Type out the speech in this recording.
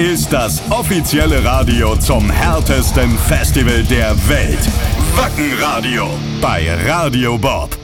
ist das offizielle Radio zum härtesten Festival der Welt. Wacken Radio bei Radio Bob.